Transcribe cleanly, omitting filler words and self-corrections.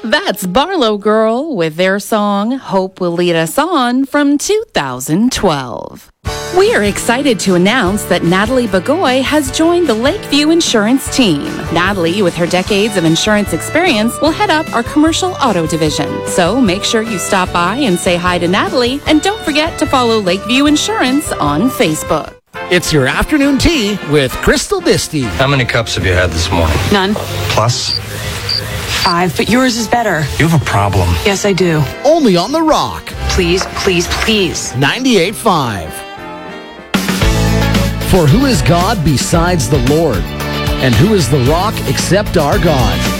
That's Barlow Girl with their song Hope Will Lead Us On from 2012. We are excited to announce that Natalie Bagoy has joined the Lakeview Insurance team. Natalie, with her decades of insurance experience, will head up our commercial auto division. So make sure you stop by and say hi to Natalie, and don't forget to follow Lakeview Insurance on Facebook. It's your afternoon tea with Crystal Disty. How many cups have you had this morning? None. Plus? 5, but yours is better. You have a problem. Yes, I do. Only on The Rock. Please, please, please. 98.5. For who is God besides the Lord? And who is the rock except our God?